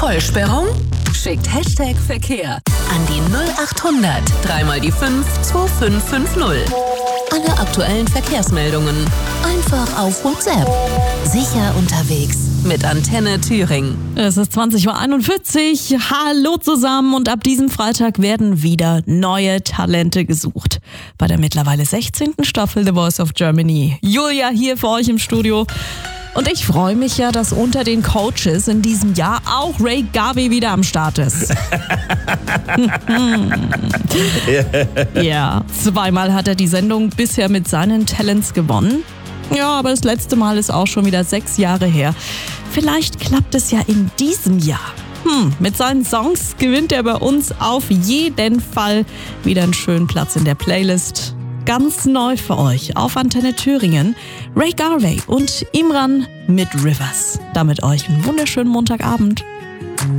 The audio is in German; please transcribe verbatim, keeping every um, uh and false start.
Vollsperrung? Schickt Hashtag Verkehr an die null acht hundert dreimal die fünf zwei fünf fünf null. Alle aktuellen Verkehrsmeldungen einfach auf WhatsApp. Sicher unterwegs mit Antenne Thüringen. Es ist zwanzig Uhr einundvierzig. Hallo zusammen und ab diesem Freitag werden wieder neue Talente gesucht. Bei der mittlerweile sechzehnten Staffel The Voice of Germany. Julia hier für euch im Studio. Und ich freue mich ja, dass unter den Coaches in diesem Jahr auch Ray Garvey wieder am Start ist. Ja, zweimal hat er die Sendung bisher mit seinen Talents gewonnen. Ja, aber das letzte Mal ist auch schon wieder sechs Jahre her. Vielleicht klappt es ja in diesem Jahr. Hm, mit seinen Songs gewinnt er bei uns auf jeden Fall wieder einen schönen Platz in der Playlist. Ganz neu für euch auf Antenne Thüringen, Ray Garvey und Imran mit Rivers. Damit euch einen wunderschönen Montagabend.